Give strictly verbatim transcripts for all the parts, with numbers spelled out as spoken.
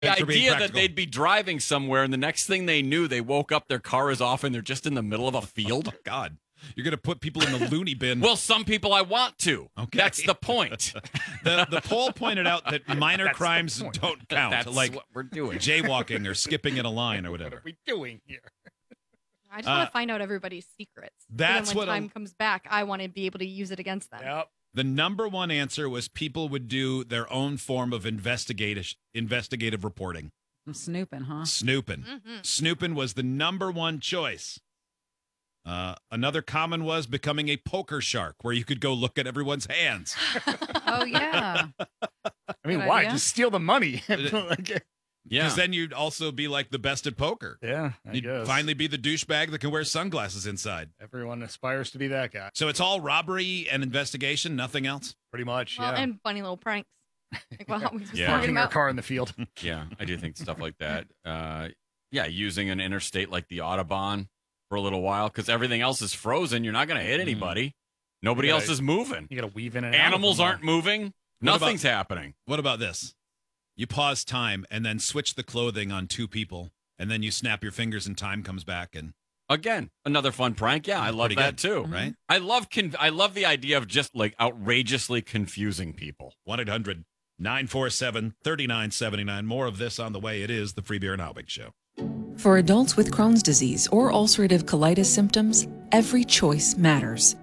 The Thanks for being idea that practical. they'd be driving somewhere and the next thing they knew, they woke up, their car is off, and they're just in the middle of a field. Oh, God. You're going to put people in the loony bin. Well, some people I want to. Okay. That's the point. the, the poll pointed out that minor That's the crimes point. don't count, That's like what we're doing. jaywalking or skipping in a line or What whatever. are we doing here? I just want Uh, to find out everybody's secrets. So that's then when what a- time comes back, I want to be able to use it against them. Yep. The number one answer was people would do their own form of investigative investigative reporting. I'm snooping, huh? Snooping. Mm-hmm. Snooping was the number one choice. Uh, another common was becoming a poker shark, where you could go look at everyone's hands. Oh, yeah. I mean, Good why? idea. Just steal the money. Like, Because Yeah. then you'd also be like the best at poker. yeah, I You'd guess. finally be the douchebag that can wear sunglasses inside. Everyone aspires to be that guy. So it's all robbery and investigation, nothing else? Pretty much, Well, yeah. and funny little pranks. Like what we were just Yeah. talking Parking our about. car in the field. Yeah, I do think stuff like that. Uh, yeah, using an interstate like the Autobahn for a little while because everything else is frozen. You're not going to hit anybody. Nobody You else gotta- is moving. You got to weave in and out of Animals them all. aren't moving. What about- Nothing's happening. What about this? You pause time and then switch the clothing on two people, and then you snap your fingers and time comes back, and Again, another fun prank. Yeah, I love Pretty that good. too. right? I love con- I love the idea of just like outrageously confusing people. one eight hundred nine four seven three nine seven nine. More of this on the way. It is the Free Beer and Howbig Show. For adults with Crohn's disease or ulcerative colitis symptoms, every choice matters.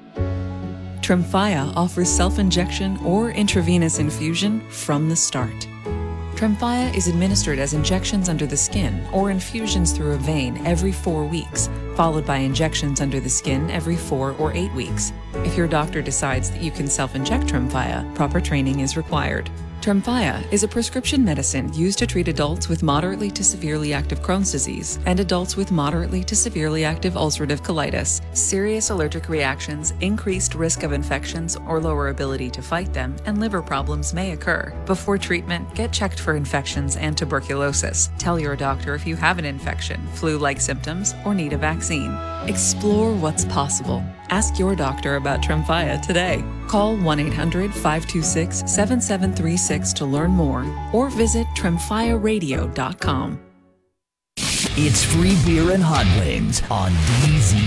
Tremfya offers self-injection or intravenous infusion from the start. Tremfya is administered as injections under the skin or infusions through a vein every four weeks, followed by injections under the skin every four or eight weeks. If your doctor decides that you can self-inject Tremfya, proper training is required. Tremfya is a prescription medicine used to treat adults with moderately to severely active Crohn's disease and adults with moderately to severely active ulcerative colitis. Serious allergic reactions, increased risk of infections or lower ability to fight them, and liver problems may occur. Before treatment, get checked for infections and tuberculosis. Tell your doctor if you have an infection, flu-like symptoms, or need a vaccine. Explore what's possible. Ask your doctor about Tremfya today. Call one eight hundred five two six seven seven three six to learn more or visit tremfya radio dot com. It's Free Beer and Hot Wings on D Z